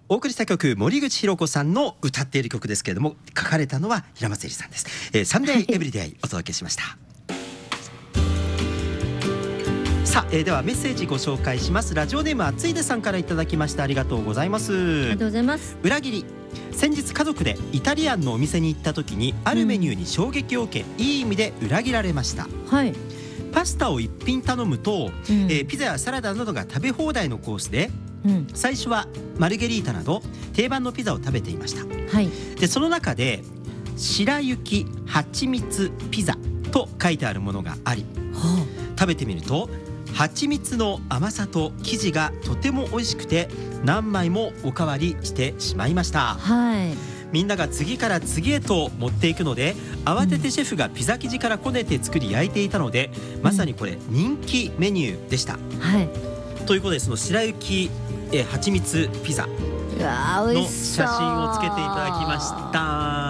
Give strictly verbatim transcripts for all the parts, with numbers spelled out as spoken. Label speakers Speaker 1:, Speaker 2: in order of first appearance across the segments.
Speaker 1: お送りした曲、森口博子さんの歌っている曲ですけれども、書かれたのは平松絵里さんです。えー、サンデーエブリデイお届けしましたさあ、えー、ではメッセージご紹介します。ラジオネームあついでさんからいただきました。ありがとうございます。
Speaker 2: ありがとうございます。
Speaker 1: 裏切り。先日家族でイタリアンのお店に行った時に、あるメニューに衝撃を受け、うん、いい意味で裏切られました。
Speaker 2: はい。
Speaker 1: パスタを一品頼むと、うん、えー、ピザやサラダなどが食べ放題のコースで、うん、最初はマルゲリータなど定番のピザを食べていました。
Speaker 2: はい。
Speaker 1: でその中で白雪蜂蜜ピザと書いてあるものがあり、はあ、食べてみると蜂蜜の甘さと生地がとても美味しくて、何枚もおかわりしてしまいました。
Speaker 2: はい。
Speaker 1: みんなが次から次へと持っていくので、慌ててシェフがピザ生地からこねて作り焼いていたので、うん、まさにこれ人気メニューでした。
Speaker 2: はい。
Speaker 1: ということで、その白雪え蜂蜜ピザの写真をつけていただきました。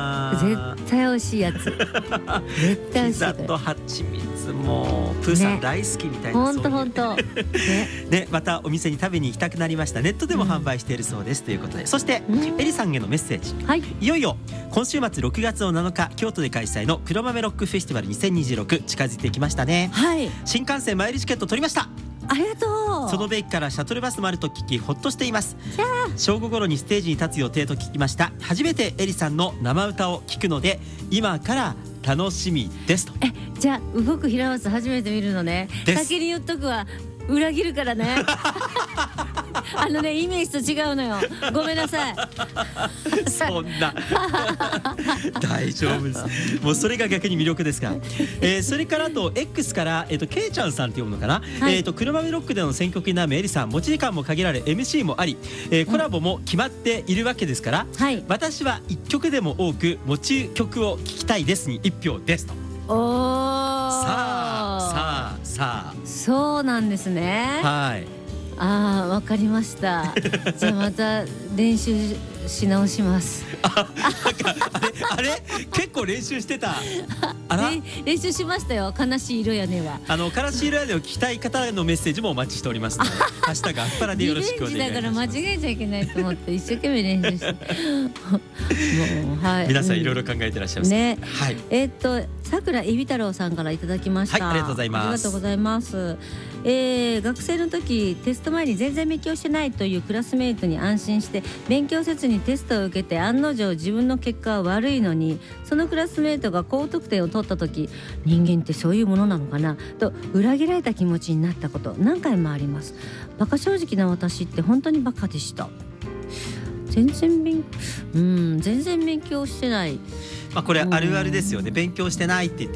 Speaker 2: 絶対美味しいやつ。絶対美味しい。
Speaker 1: ピザと蜂蜜もプーさん大好きみたいな、
Speaker 2: 本当本当。ね、
Speaker 1: ね、またお店に食べに行きたくなりました。ネットでも販売しているそうです、うん、ということで、そしてエリさんへのメッセージ、はい、いよいよ今週末ろくがつのなのか京都で開催の黒豆ロックフェスティバルにせんにじゅうろく近づいてきましたね。
Speaker 2: はい。
Speaker 1: 新幹線前売りチケット取りました。
Speaker 2: ありがとう。
Speaker 1: その駅からシャトルバスもあると聞き、ほっとしています。正午頃にステージに立つ予定と聞きました。初めてエリさんの生歌を聞くので今から楽しみですと。
Speaker 2: え、じゃあ動く平松初めて見るのね。先に言っとくわ、裏切るからね。あのね、イメージと違うのよ。ごめんなさい。
Speaker 1: そんな大丈夫です。もうそれが逆に魅力ですから、えー、それからあと X から、えー、とケイちゃんさんって読むのかな、はい、えー、と黒豆ロックでの選曲に悩むエリさん、持ち時間も限られ エムシー もあり、えー、コラボも決まっているわけですから、はい、私はいっきょくでも多く持ち曲を聴きたいですにいち票ですと。
Speaker 2: おー、
Speaker 1: さあさあさあ、
Speaker 2: そうなんですね。
Speaker 1: はい。
Speaker 2: ああ、わかりました。じゃあまた練習し直します。
Speaker 1: あ、なんかあれあれ結構練習してた。あら、
Speaker 2: 練習しましたよ。悲しい色やねは。
Speaker 1: あの悲しい色やねを聞きたい方のメッセージもお待ちしておりますので、ハッシュタグアスパラでよろしくお願いします。
Speaker 2: リベンジだから間違えちゃいけないと思って一生懸命練習して。もう、はい。
Speaker 1: 皆さんいろいろ考えてらっしゃいますね。はい。
Speaker 2: えっと桜井美太郎さんからいただきました。
Speaker 1: はい、ありがとうございます。
Speaker 2: ありがとうございます。えー、学生の時テスト前に全然勉強してないというクラスメイトに安心して勉強せずにテストを受けて、案の定自分の結果は悪いのに、そのクラスメイトが高得点を取った時、人間ってそういうものなのかなと裏切られた気持ちになったこと何回もあります。バカ正直な私って本当にバカでした。全然勉、うん、全然勉強してない。
Speaker 1: まあこれあるあるですよね。勉強してないって言って